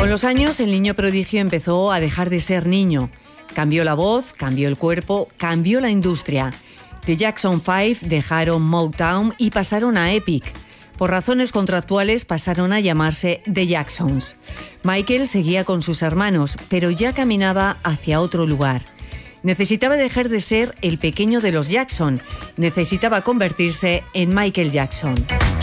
Con los años, el niño prodigio empezó a dejar de ser niño. Cambió la voz, cambió el cuerpo, cambió la industria. The Jackson 5 dejaron Motown y pasaron a Epic. Por razones contractuales pasaron a llamarse The Jacksons. Michael seguía con sus hermanos, pero ya caminaba hacia otro lugar. Necesitaba dejar de ser el pequeño de los Jackson. Necesitaba convertirse en Michael Jackson.